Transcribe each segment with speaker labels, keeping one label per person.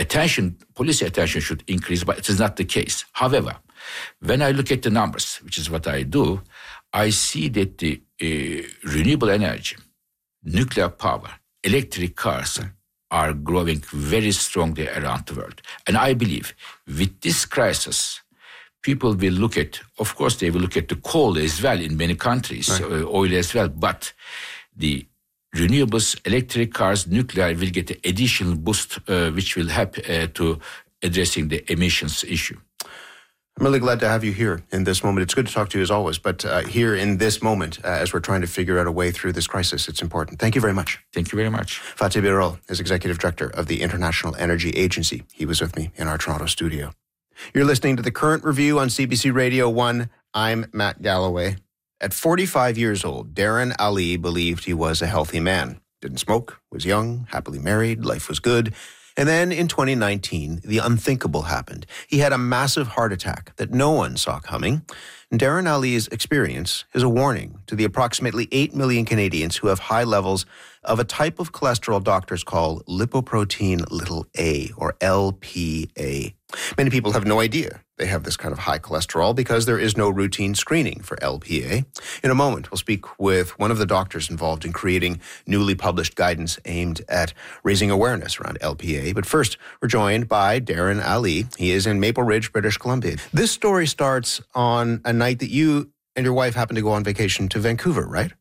Speaker 1: police attention should increase, but it is not the case. However, when I look at the numbers, which is what I do, I see that the renewable energy, nuclear power, electric cars are growing very strongly around the world. And I believe with this crisis, people will look at, of course, they will look at the coal as well in many countries, oil as well, but the renewables, electric cars, nuclear will get an additional boost, which will help to addressing the emissions issue.
Speaker 2: I'm really glad to have you here in this moment. It's good to talk to you as always, but here in this moment, as we're trying to figure out a way through this crisis, it's important. Thank you very much.
Speaker 1: Thank you very much.
Speaker 2: Fatih Birol is Executive Director of the International Energy Agency. He was with me in our Toronto studio. You're listening to The Current Review on CBC Radio 1. I'm Matt Galloway. At 45 years old, Darren Ali believed he was a healthy man. Didn't smoke, was young, happily married, life was good. And then in 2019, the unthinkable happened. He had a massive heart attack that no one saw coming. And Darren Ali's experience is a warning to the approximately 8 million Canadians who have high levels of a type of cholesterol doctors call lipoprotein(a), or LPA. Many people have no idea they have this kind of high cholesterol because there is no routine screening for LPA. In a moment, we'll speak with one of the doctors involved in creating newly published guidance aimed at raising awareness around LPA. But first, we're joined by Darren Ali. He is in Maple Ridge, British Columbia. This story starts on a night that you and your wife happened to go on vacation to Vancouver, right?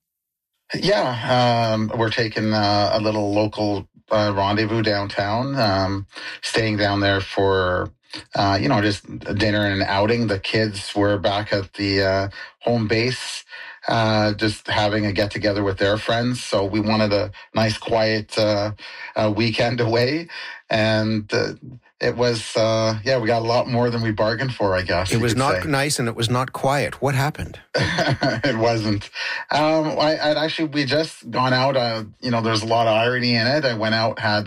Speaker 3: Yeah, we're taking a little local rendezvous downtown, staying down there for, just dinner and an outing. The kids were back at the home base, just having a get-together with their friends. So we wanted a nice, quiet weekend away. And it was, we got a lot more than we bargained for, I guess.
Speaker 2: It was not nice and it was not quiet. What happened?
Speaker 3: It wasn't. We just gone out. There's a lot of irony in it. I went out, had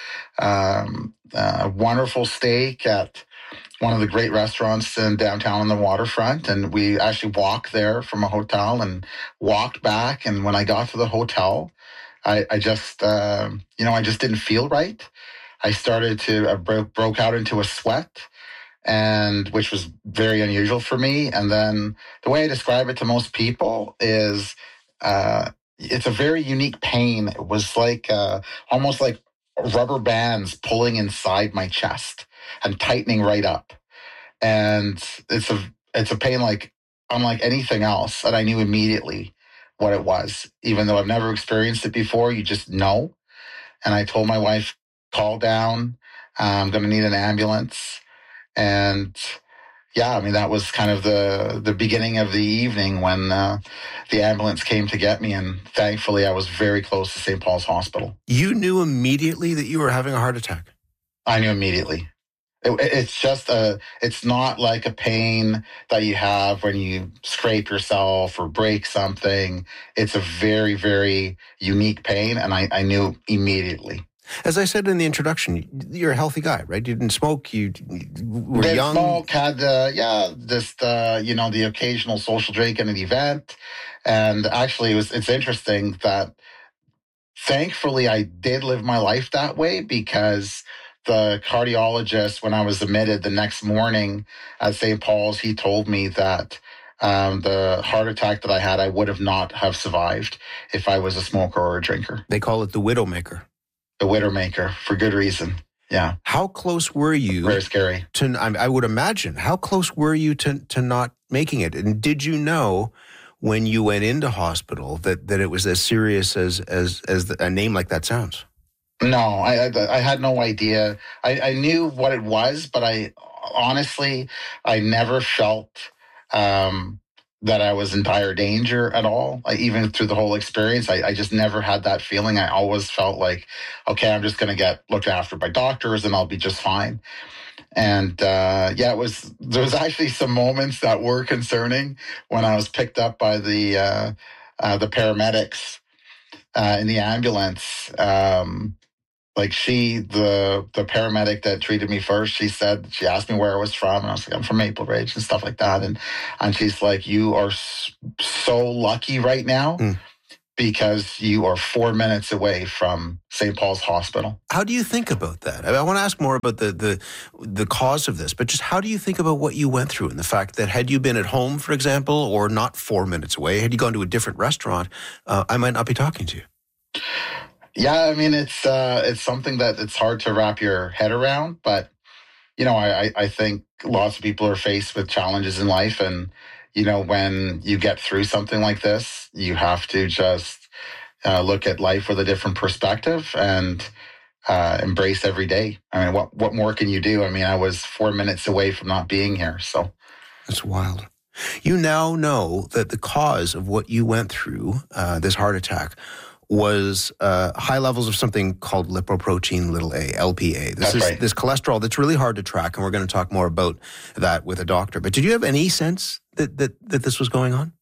Speaker 3: a wonderful steak at one of the great restaurants in downtown on the waterfront. And we actually walked there from a hotel and walked back. And when I got to the hotel, I just didn't feel right. I started to broke out into a sweat, and which was very unusual for me. And then the way I describe it to most people is it's a very unique pain. It was like almost like rubber bands pulling inside my chest and tightening right up. And it's a pain like unlike anything else. And I knew immediately what it was, even though I've never experienced it before. You just know. And I told my wife, call down, I'm going to need an ambulance. And that was kind of the beginning of the evening when the ambulance came to get me. And thankfully, I was very close to St. Paul's Hospital.
Speaker 2: You knew immediately that you were having a heart attack?
Speaker 3: I knew immediately. It's not like a pain that you have when you scrape yourself or break something. It's a very, very unique pain. And I knew immediately.
Speaker 2: As I said in the introduction, you're a healthy guy, right? You didn't smoke, you were young.
Speaker 3: Smoke, had, the occasional social drink at an event. And actually, it's interesting that thankfully I did live my life that way, because the cardiologist, when I was admitted the next morning at St. Paul's, he told me that the heart attack that I had, I would have not have survived if I was a smoker or a drinker.
Speaker 2: They call it the widowmaker.
Speaker 3: The widowmaker, for good reason. Yeah.
Speaker 2: How close were you?
Speaker 3: Very scary.
Speaker 2: I would imagine. How close were you to not making it? And did you know when you went into hospital that it was as serious as a name like that sounds?
Speaker 3: No, I had no idea. I knew what it was, but I never felt that I was in dire danger at all. Even through the whole experience, I just never had that feeling. I always felt like, okay, I'm just going to get looked after by doctors and I'll be just fine. And there was actually some moments that were concerning when I was picked up by the paramedics in the ambulance. The paramedic that treated me first, she asked me where I was from, and I was like, I'm from Maple Ridge and stuff like that. And she's like, you are so lucky right now because you are 4 minutes away from St. Paul's Hospital.
Speaker 2: How do you think about that? I want to ask more about the cause of this, but just how do you think about what you went through and the fact that had you been at home, for example, or not 4 minutes away, had you gone to a different restaurant, I might not be talking to you.
Speaker 3: Yeah, I mean, it's something that it's hard to wrap your head around, but, you know, I think lots of people are faced with challenges in life. And, you know, when you get through something like this, you have to just look at life with a different perspective and embrace every day. I mean, what more can you do? I mean, I was 4 minutes away from not being here. So
Speaker 2: that's wild. You now know that the cause of what you went through, this heart attack, was high levels of something called lipoprotein little a, LPA. This cholesterol that's really hard to track, and we're going to talk more about that with a doctor. But did you have any sense that this was going on?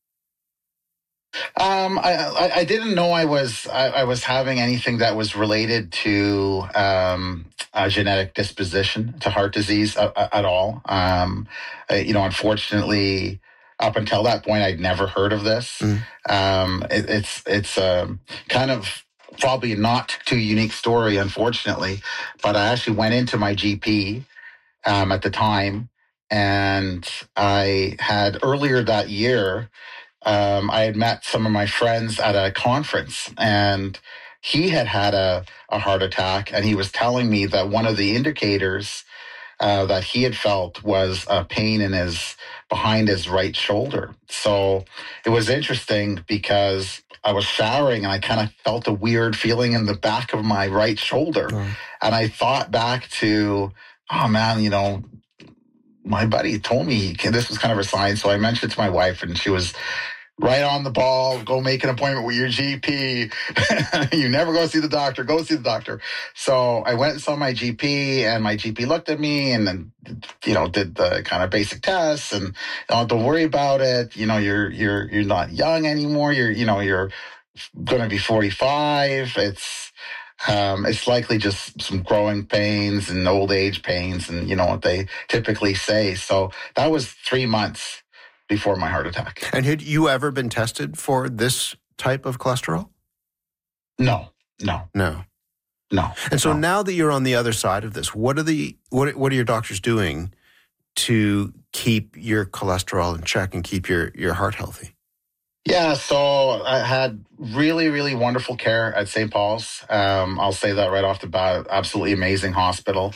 Speaker 3: I didn't know I was having anything that was related to a genetic disposition to heart disease at all. You know, unfortunately, up until that point, I'd never heard of this. It's kind of probably not too unique story, unfortunately. But I actually went into my GP at the time, and I had earlier that year, I had met some of my friends at a conference, and he had a heart attack, and he was telling me that one of the indicators that he had felt was a pain behind his right shoulder. So it was interesting because I was showering and I kind of felt a weird feeling in the back of my right shoulder. And I thought back to, oh man, you know, my buddy told me this was kind of a sign. So I mentioned it to my wife, and she was right on the ball. Go make an appointment with your GP. You never go see the doctor. Go see the doctor. So I went and saw my GP, and my GP looked at me and then, you know, did the kind of basic tests and, oh, don't worry about it. You know, you're not young anymore. You're going to be 45. It's likely just some growing pains and old age pains, and you know what they typically say. So that was 3 months before my heart attack.
Speaker 2: And had you ever been tested for this type of cholesterol?
Speaker 3: No.
Speaker 2: And so now that you're on the other side of this, what are your doctors doing to keep your cholesterol in check and keep your heart healthy?
Speaker 3: Yeah, so I had really, really wonderful care at St. Paul's. I'll say that right off the bat. Absolutely amazing hospital.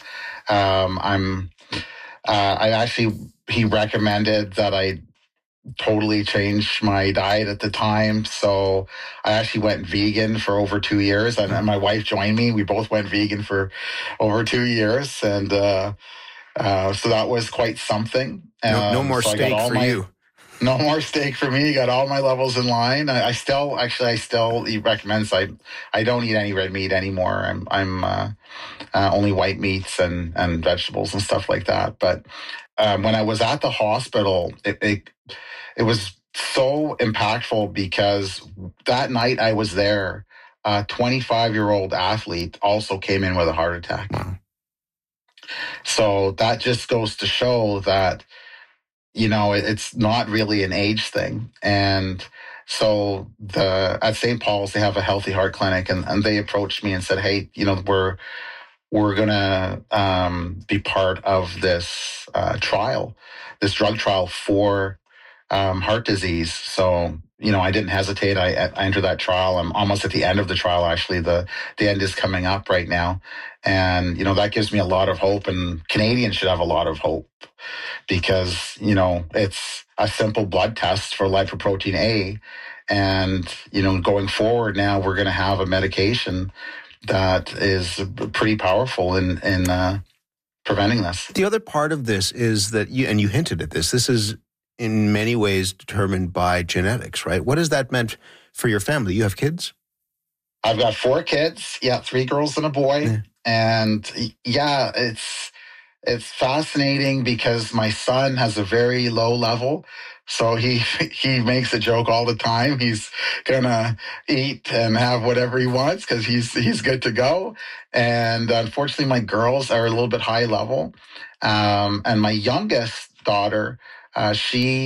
Speaker 3: He recommended that I totally changed my diet at the time. So I actually went vegan for over 2 years, and my wife joined me. We both went vegan for over 2 years. And so that was quite something.
Speaker 2: No more steak for you.
Speaker 3: No more steak for me. Got all my levels in line. I still eat recommends. I don't eat any red meat anymore. I'm only white meats and vegetables and stuff like that. But when I was at the hospital, it was so impactful because that night I was there, a 25-year-old athlete also came in with a heart attack.
Speaker 2: Wow.
Speaker 3: So that just goes to show that, you know, it's not really an age thing. And so at St. Paul's, they have a healthy heart clinic, and they approached me and said, hey, you know, we're going to be part of this trial, this drug trial for heart disease. So, you know, I didn't hesitate. I entered that trial. I'm almost at the end of the trial, actually. The end is coming up right now. And, you know, that gives me a lot of hope, and Canadians should have a lot of hope because, you know, it's a simple blood test for lipoprotein A. And, you know, going forward now, we're going to have a medication that is pretty powerful in preventing this.
Speaker 2: The other part of this is that you hinted at this is in many ways determined by genetics, right? What has that meant for your family? You have kids?
Speaker 3: I've got 4 kids. Yeah, 3 girls and a boy. Yeah. And yeah, it's fascinating because my son has a very low level. So he makes a joke all the time. He's gonna eat and have whatever he wants because he's good to go. And unfortunately, my girls are a little bit high level. And my youngest daughter, she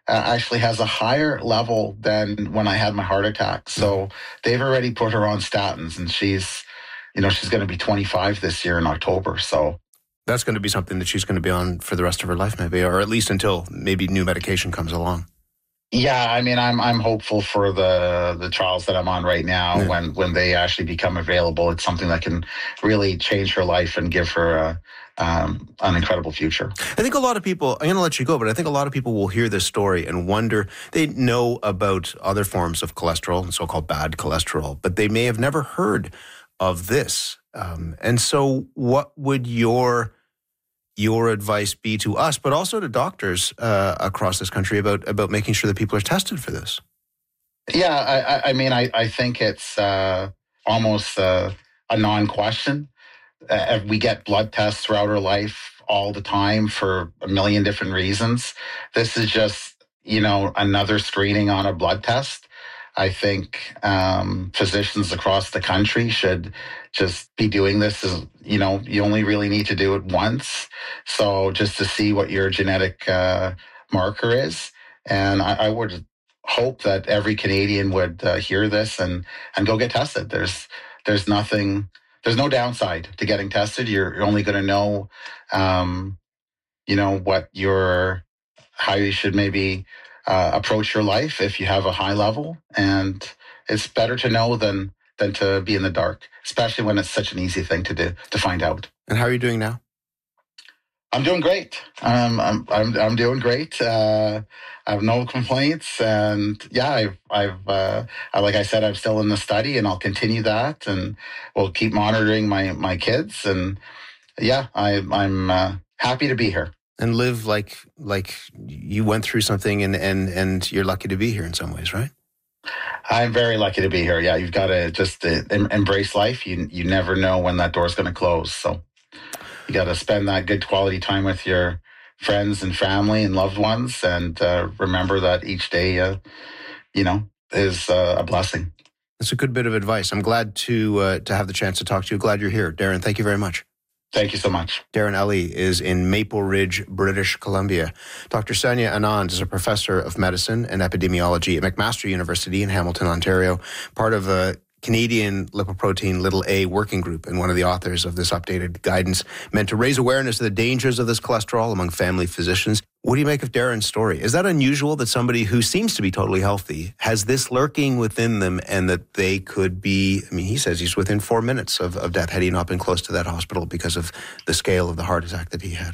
Speaker 3: actually has a higher level than when I had my heart attack. So they've already put her on statins, and she's going to be 25 this year in October. So
Speaker 2: that's going to be something that she's going to be on for the rest of her life, maybe, or at least until maybe new medication comes along.
Speaker 3: Yeah, I mean, I'm hopeful for the trials that I'm on right now. Yeah. When they actually become available, it's something that can really change her life and give her an incredible future. I
Speaker 2: think a lot of people, I'm going to let you go, but I think a lot of people will hear this story and wonder, they know about other forms of cholesterol and so-called bad cholesterol, but they may have never heard of this. And so what would your advice be to us, but also to doctors across this country about making sure that people are tested for this?
Speaker 3: Yeah, I mean, I think it's almost a non-question. We get blood tests throughout our life all the time for a million different reasons. This is just, another screening on a blood test. I think physicians across the country should just be doing this as, you only really need to do it once. So just to see what your genetic marker is. And I would hope that every Canadian would hear this and go get tested. There's no downside to getting tested. You're only going to know, how you should maybe approach your life if you have a high level. And it's better to know than to be in the dark, especially when it's such an easy thing to do, to find out.
Speaker 2: And how are you doing now?
Speaker 3: I'm doing great. I'm doing great. I have no complaints, and yeah, I've like I said, I'm still in the study, and I'll continue that, and we'll keep monitoring my kids, and yeah, I'm happy to be here
Speaker 2: and live like you went through something, and you're lucky to be here in some ways, right?
Speaker 3: I'm very lucky to be here. Yeah, you've got to just embrace life. You never know when that door's going to close, so. You got to spend that good quality time with your friends and family and loved ones, and remember that each day, is a blessing.
Speaker 2: That's a good bit of advice. I'm glad to have the chance to talk to you. Glad you're here, Darren. Thank you very much.
Speaker 3: Thank you so much.
Speaker 2: Darren Ellie is in Maple Ridge, British Columbia. Dr. Sanya Anand is a professor of medicine and epidemiology at McMaster University in Hamilton, Ontario, part of a Canadian lipoprotein (a) working group, and one of the authors of this updated guidance meant to raise awareness of the dangers of this cholesterol among family physicians. What do you make of Darren's story? Is that unusual that somebody who seems to be totally healthy has this lurking within them, and that they could be, he says he's within 4 minutes of death had he not been close to that hospital because of the scale of the heart attack that he had?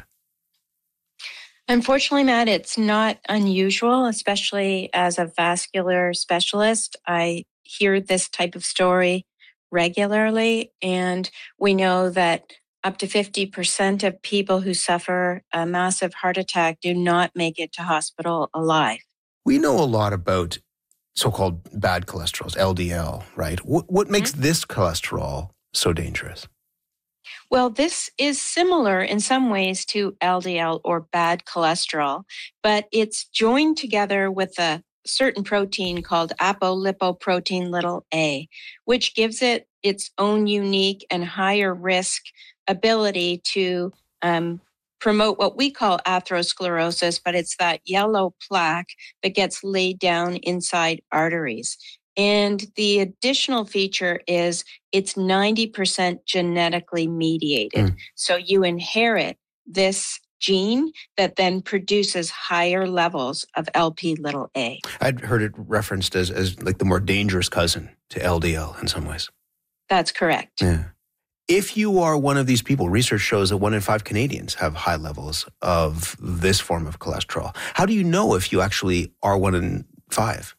Speaker 4: Unfortunately, Matt, it's not unusual, especially as a vascular specialist. I hear this type of story regularly, and we know that up to 50% of people who suffer a massive heart attack do not make it to hospital alive.
Speaker 2: We know a lot about so-called bad cholesterols, LDL, right? What makes this cholesterol so dangerous?
Speaker 4: Well, this is similar in some ways to LDL or bad cholesterol, but it's joined together with a certain protein called apolipoprotein (a), which gives it its own unique and higher risk ability to promote what we call atherosclerosis, but it's that yellow plaque that gets laid down inside arteries. And the additional feature is it's 90% genetically mediated. So you inherit this gene that then produces higher levels of LP(a).
Speaker 2: I'd heard it referenced as like the more dangerous cousin to LDL in some ways.
Speaker 4: That's correct.
Speaker 2: Yeah. If you are one of these people, research shows that 1 in 5 Canadians have high levels of this form of cholesterol. How do you know if you actually are 1 in 5?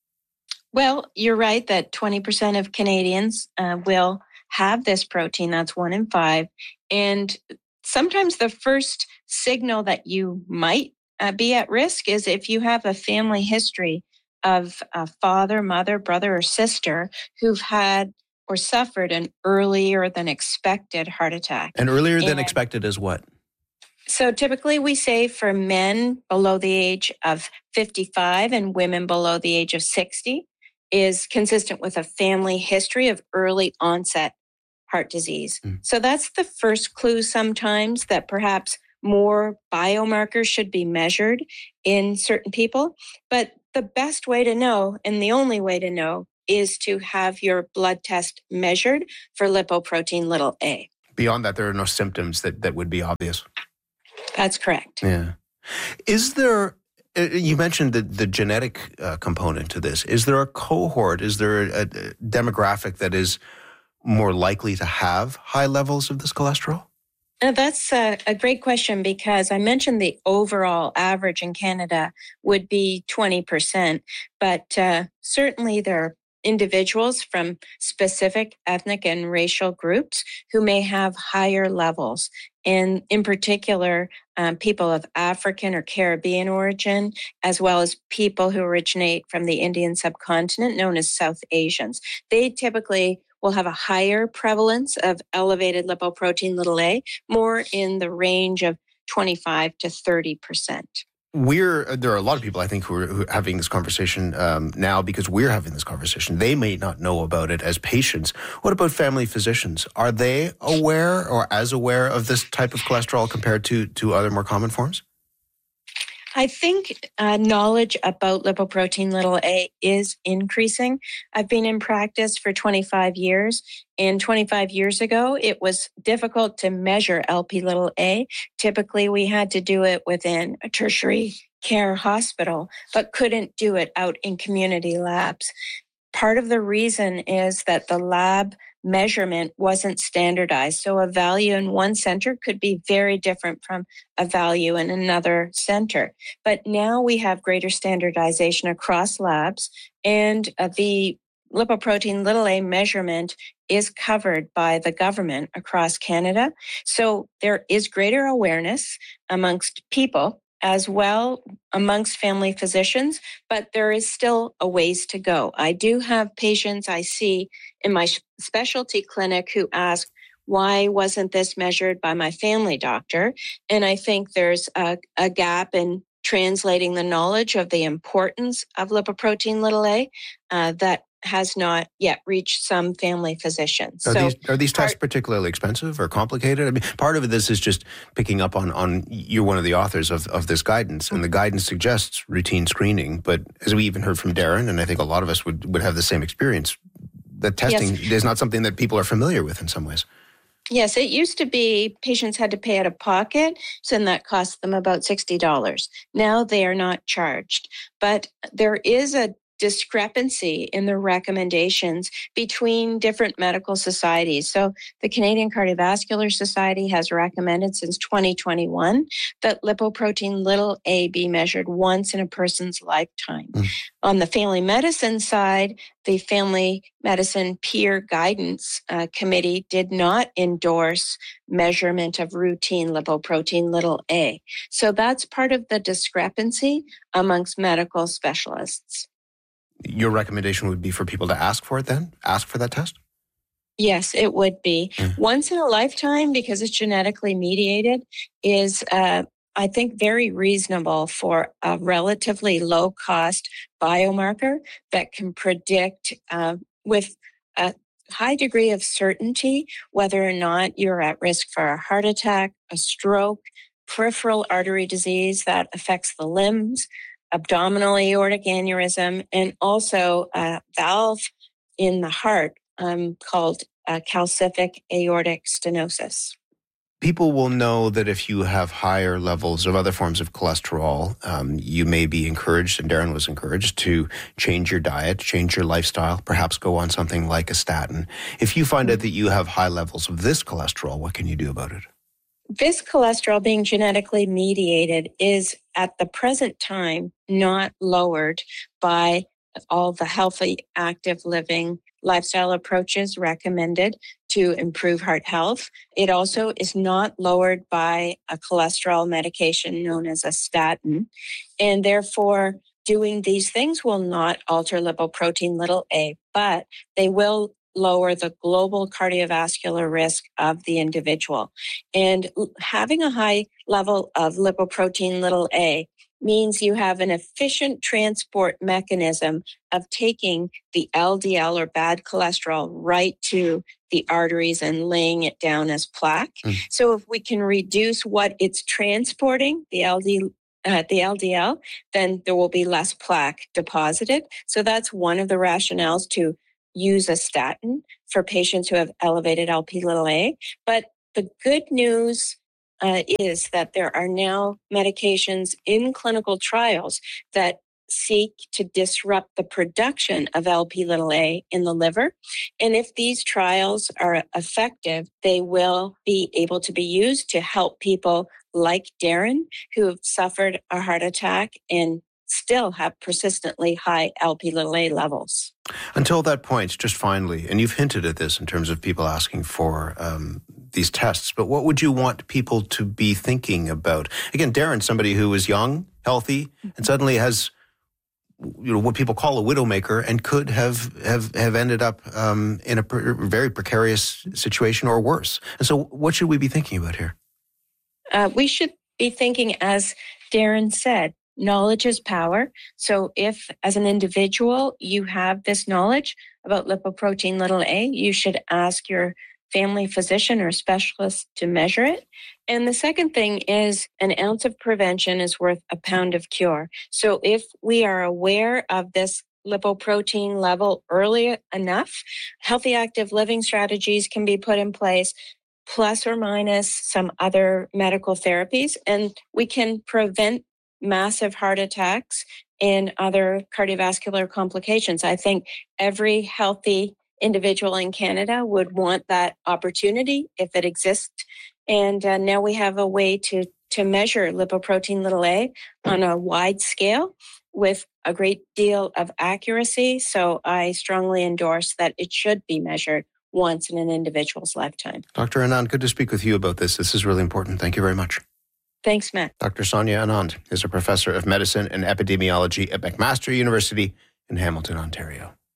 Speaker 4: Well, you're right that 20% of Canadians will have this protein. That's 1 in 5. And sometimes the first signal that you might be at risk is if you have a family history of a father, mother, brother, or sister who've had or suffered an earlier than expected heart attack.
Speaker 2: And earlier than expected is what?
Speaker 4: So typically we say for men below the age of 55 and women below the age of 60 is consistent with a family history of early onset heart disease. So that's the first clue sometimes that perhaps more biomarkers should be measured in certain people. But the best way to know, and the only way to know, is to have your blood test measured for lipoprotein(a).
Speaker 2: Beyond that, there are no symptoms that would be obvious.
Speaker 4: That's correct.
Speaker 2: Yeah. Is there, you mentioned the genetic component to this. Is there a cohort, is there a demographic that is more likely to have high levels of this cholesterol?
Speaker 4: That's a great question, because I mentioned the overall average in Canada would be 20%, but certainly there are individuals from specific ethnic and racial groups who may have higher levels. And in particular, people of African or Caribbean origin, as well as people who originate from the Indian subcontinent, known as South Asians. They typically will have a higher prevalence of elevated lipoprotein(a), more in the range of 25 to 30%.
Speaker 2: There are a lot of people, I think, who are having this conversation now because we're having this conversation. They may not know about it as patients. What about family physicians? Are they aware or as aware of this type of cholesterol compared to other more common forms?
Speaker 4: I think knowledge about lipoprotein(a) is increasing. I've been in practice for 25 years, and 25 years ago, it was difficult to measure Lp(a). Typically, we had to do it within a tertiary care hospital, but couldn't do it out in community labs. Part of the reason is that the lab measurement wasn't standardized. So a value in one center could be very different from a value in another center. But now we have greater standardization across labs, and the lipoprotein(a) measurement is covered by the government across Canada. So there is greater awareness amongst people, as well amongst family physicians, but there is still a ways to go. I do have patients I see in my specialty clinic who ask, why wasn't this measured by my family doctor? And I think there's a gap in translating the knowledge of the importance of lipoprotein(a) that has not yet reached some family physicians.
Speaker 2: Are these tests particularly expensive or complicated? I mean, part of this is just picking up on you're one of the authors of this guidance, and the guidance suggests routine screening. But as we even heard from Darren, and I think a lot of us would have the same experience, the testing is not something that people are familiar with in some ways.
Speaker 4: Yes, it used to be patients had to pay out of pocket, so that cost them about $60. Now they are not charged. But there is a discrepancy in the recommendations between different medical societies. So the Canadian Cardiovascular Society has recommended since 2021 that lipoprotein(a) be measured once in a person's lifetime. On the family medicine side, the Family Medicine Peer Guidance Committee did not endorse measurement of routine lipoprotein(a). So that's part of the discrepancy amongst medical specialists.
Speaker 2: Your recommendation would be for people to ask for it then? Ask for that test?
Speaker 4: Yes, it would be. Once in a lifetime, because it's genetically mediated, is, I think, very reasonable for a relatively low-cost biomarker that can predict with a high degree of certainty whether or not you're at risk for a heart attack, a stroke, peripheral artery disease that affects the limbs, abdominal aortic aneurysm, and also a valve in the heart called calcific aortic stenosis.
Speaker 2: People will know that if you have higher levels of other forms of cholesterol, you may be encouraged, and Darren was encouraged, to change your diet, change your lifestyle, perhaps go on something like a statin. If you find out that you have high levels of this cholesterol, what can you do about it?
Speaker 4: This cholesterol, being genetically mediated, is at the present time not lowered by all the healthy, active living lifestyle approaches recommended to improve heart health. It also is not lowered by a cholesterol medication known as a statin. And therefore, doing these things will not alter lipoprotein(a), but they will lower the global cardiovascular risk of the individual. And having a high level of lipoprotein(a) means you have an efficient transport mechanism of taking the LDL or bad cholesterol right to the arteries and laying it down as plaque. So if we can reduce what it's transporting, the LDL, then there will be less plaque deposited. So that's one of the rationales to use a statin for patients who have elevated Lp(a). But the good news is that there are now medications in clinical trials that seek to disrupt the production of Lp(a) in the liver. And if these trials are effective, they will be able to be used to help people like Darren, who have suffered a heart attack and still have persistently high Lp(a) levels.
Speaker 2: Until that point, just finally, and you've hinted at this in terms of people asking for these tests, but what would you want people to be thinking about? Again, Darren, somebody who is young, healthy, and suddenly has what people call a widowmaker and could have ended up in a very precarious situation or worse. And so what should we be thinking about here?
Speaker 4: We should be thinking, as Darren said, knowledge is power. So if, as an individual, you have this knowledge about lipoprotein(a), you should ask your family physician or specialist to measure it. And the second thing is, an ounce of prevention is worth a pound of cure. So if we are aware of this lipoprotein level early enough, healthy active living strategies can be put in place, plus or minus some other medical therapies, and we can prevent massive heart attacks and other cardiovascular complications. I think every healthy individual in Canada would want that opportunity if it exists. And now we have a way to measure lipoprotein(a) on a wide scale with a great deal of accuracy. So I strongly endorse that it should be measured once in an individual's lifetime.
Speaker 2: Dr. Anand, good to speak with you about this. This is really important. Thank you very much.
Speaker 4: Thanks, Matt.
Speaker 2: Dr. Sonia Anand is a professor of medicine and epidemiology at McMaster University in Hamilton, Ontario.